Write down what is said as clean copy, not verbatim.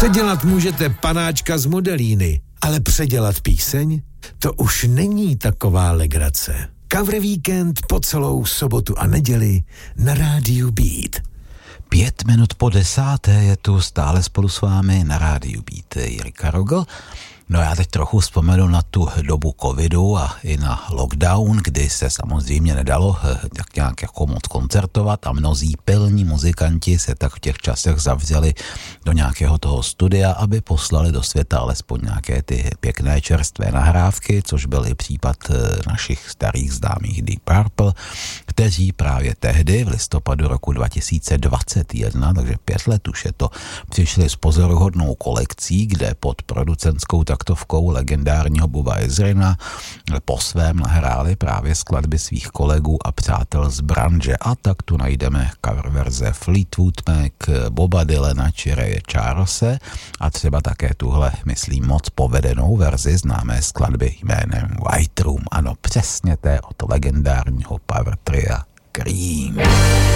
Předělat můžete panáčka z Modelíny, ale předělat píseň? To už není taková legrace. Cover Víkend po celou sobotu a neděli na rádiu Beat. 9:05 je tu stále spolu s vámi na rádiu Beat Jirka Rogl. No já teď trochu vzpomenu na tu dobu covidu a i na lockdown, kdy se samozřejmě nedalo tak nějak jako moc koncertovat a mnozí pilní muzikanti se tak v těch časech zavřeli do nějakého toho studia, aby poslali do světa alespoň nějaké ty pěkné čerstvé nahrávky, což byl i případ našich starých známých Deep Purple, kteří právě tehdy v listopadu roku 2021, takže 5 let už je to, přišli s pozoruhodnou kolekcí, kde pod producentskou taktovkou legendárního Boba Ezrina po svém nahráli právě skladby svých kolegů a přátel z branže. A tak tu najdeme cover verze Fleetwood Mac, Boba Dylana či Raye Charlese a třeba také tuhle, myslím, moc povedenou verzi známé skladby jménem White Room. Ano, přesně té od legendárního power tria Cream.